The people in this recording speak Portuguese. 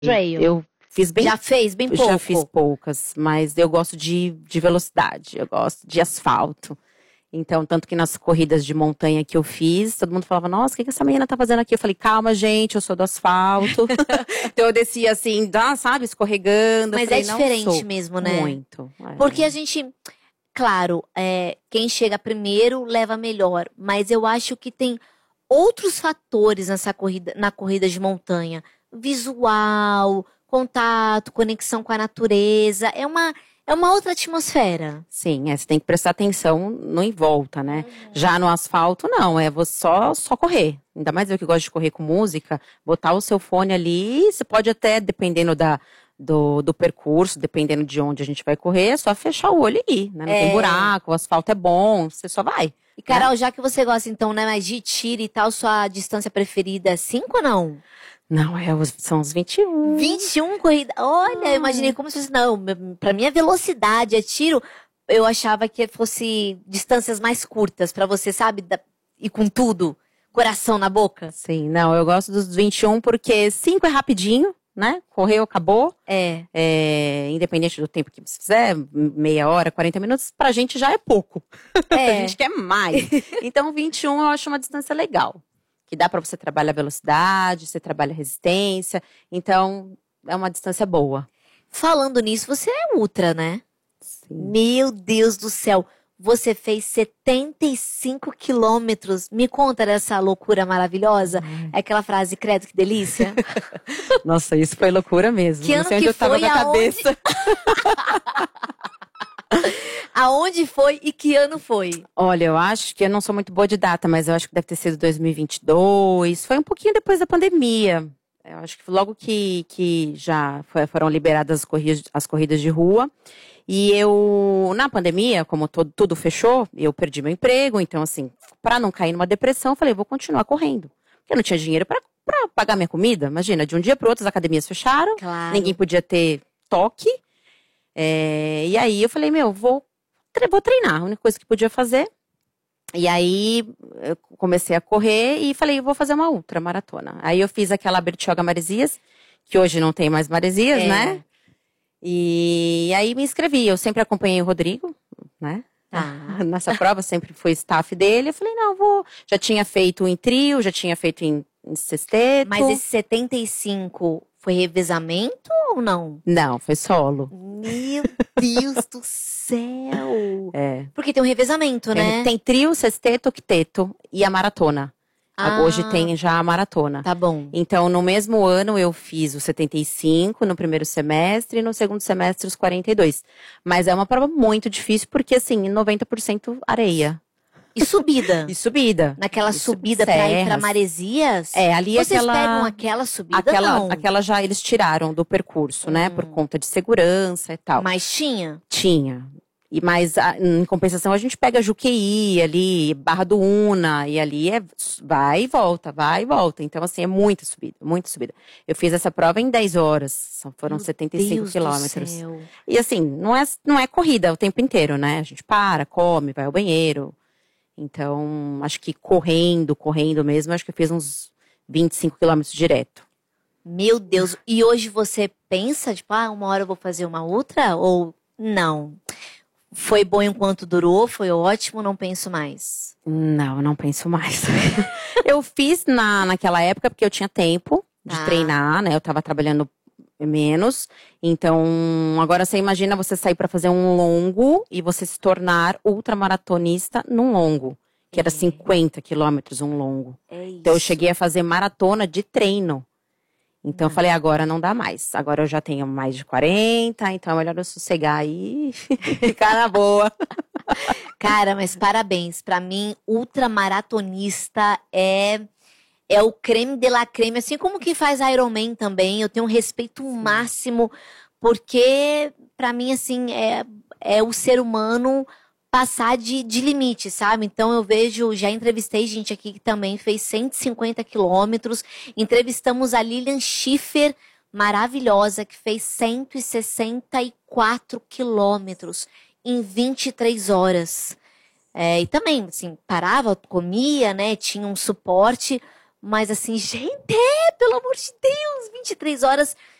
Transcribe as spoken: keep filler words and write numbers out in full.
Trail. Eu fiz bem... Já fez bem pouco? Já fiz poucas, mas eu gosto de, de velocidade, eu gosto de asfalto. Então, tanto que nas corridas de montanha que eu fiz, todo mundo falava, nossa, o que, que essa menina tá fazendo aqui? Eu falei, calma, gente, eu sou do asfalto. Então eu descia assim, dá, sabe, escorregando. Mas falei, é diferente não sou. mesmo, né? Muito. É. Porque a gente, claro, é, quem chega primeiro leva melhor. Mas eu acho que tem outros fatores nessa corrida, na corrida de montanha. Visual, contato, conexão com a natureza. É uma... É uma outra atmosfera. Sim, é, você tem que prestar atenção no em volta, né? Uhum. Já no asfalto, não, é você só, só correr. Ainda mais eu que gosto de correr com música, botar o seu fone ali, você pode até, dependendo da, do, do percurso, dependendo de onde a gente vai correr, é só fechar o olho e ir, né? Não é. tem buraco, o asfalto é bom, você só vai. E Carol, né? já que você gosta então, né, mais de tiro e tal, sua distância preferida é cinco ou não? Não, é, são os vinte e um. vinte e um corridas. Olha, eu imaginei como se fosse, não, pra mim a velocidade, é tiro, eu achava que fosse distâncias mais curtas, pra você, sabe, da, e com tudo, coração na boca. Sim, não, eu gosto dos vinte e um porque cinco é rapidinho, né, correu, acabou. É. é. Independente do tempo que você fizer, meia hora, quarenta minutos, pra gente já é pouco. É. A gente quer mais. Então vinte e um eu acho uma distância legal. Que dá para você trabalhar velocidade, você trabalha resistência. Então, é uma distância boa. Falando nisso, você é ultra, né? Sim. Meu Deus do céu. Você fez setenta e cinco quilômetros. Me conta dessa loucura maravilhosa. Ai. É aquela frase, credo, que delícia. Nossa, isso foi loucura mesmo. Que Não ano sei onde que eu tava foi, com a aonde... cabeça. Aonde foi e que ano foi? Olha, eu acho que eu não sou muito boa de data, mas eu acho que deve ter sido dois mil e vinte e dois. Foi um pouquinho depois da pandemia. Eu acho que logo que, que já foi, foram liberadas as corridas, as corridas de rua. E eu, na pandemia, como todo, tudo fechou, eu perdi meu emprego. Então, assim, para não cair numa depressão, eu falei, vou continuar correndo. Porque eu não tinha dinheiro para pagar minha comida. Imagina, de um dia para outro as academias fecharam. Claro. Ninguém podia ter toque. É, e aí eu falei, meu, vou, vou treinar. A única coisa que podia fazer. E aí eu comecei a correr e falei, vou fazer uma ultramaratona. Aí eu fiz aquela Bertioga Maresias, que hoje não tem mais Maresias, é. né? E aí me inscrevi. Eu sempre acompanhei o Rodrigo, né? Ah. Nessa prova, sempre fui staff dele. Eu falei, não, vou. Já tinha feito em trio, já tinha feito em, em sexteto. Mas esse setenta e cinco foi revezamento ou não? Não, foi solo. Meu Deus do céu! É. Porque tem um revezamento, né? É, tem trio, sexteto, octeto e a maratona. Ah, hoje tem já a maratona. Tá bom. Então, no mesmo ano, eu fiz os setenta e cinco no primeiro semestre e no segundo semestre os quarenta e dois. Mas é uma prova muito difícil porque, assim, noventa por cento areia. E subida. E subida. Naquela e subida pra ir pra Maresias? É, ali Vocês aquela... pegam aquela subida, aquela, não? Aquela já eles tiraram do percurso, hum. né? Por conta de segurança e tal. Mas tinha? Tinha. E, mas, em compensação, a gente pega Juqueí ali, Barra do Una, e ali é vai e volta, vai e volta. Então, assim, é muita subida, muita subida. Eu fiz essa prova em dez horas, foram Meu setenta e cinco Deus quilômetros. do céu. E assim, não é, não é corrida o tempo inteiro, né? A gente para, come, vai ao banheiro. Então, acho que correndo, correndo mesmo, acho que eu fiz uns vinte e cinco quilômetros direto. Meu Deus, e hoje você pensa, tipo, ah, uma hora eu vou fazer uma outra? Ou não? Foi bom enquanto durou, foi ótimo, não penso mais. Não, não penso mais. Eu fiz na, naquela época porque eu tinha tempo de ah. treinar, né? Eu tava trabalhando menos. Então, agora você imagina você sair para fazer um longo e você se tornar ultramaratonista num longo. Que era é. cinquenta quilômetros um longo. É isso. Então, eu cheguei a fazer maratona de treino. Então, não. eu falei, agora não dá mais. Agora eu já tenho mais de quarenta, então é melhor eu sossegar aí e ficar na boa. Cara, mas parabéns. Pra mim, ultramaratonista é, é o creme de la creme. Assim como quem faz Ironman também. Eu tenho um respeito máximo, porque pra mim, assim, é, é o ser humano passar de, de limite, sabe? Então eu vejo, já entrevistei gente aqui que também fez cento e cinquenta quilômetros. Entrevistamos a Lilian Schiffer, maravilhosa, que fez cento e sessenta e quatro quilômetros em vinte e três horas. É, e também, assim, parava, comia, né? Tinha um suporte, mas assim, gente, pelo amor de Deus, vinte e três horas